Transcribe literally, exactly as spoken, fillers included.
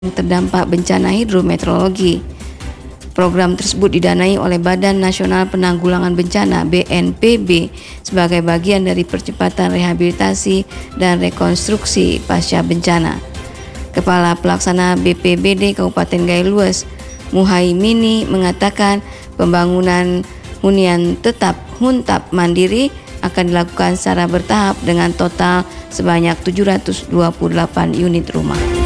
yang terdampak bencana hidrometeorologi. Program tersebut didanai oleh Badan Nasional Penanggulangan Bencana B N P B sebagai bagian dari percepatan rehabilitasi dan rekonstruksi pasca bencana. Kepala Pelaksana B P B D Kabupaten Gaelues, Muhaimini, mengatakan pembangunan hunian tetap Huntap Mandiri akan dilakukan secara bertahap dengan total sebanyak tujuh ratus dua puluh delapan unit rumah.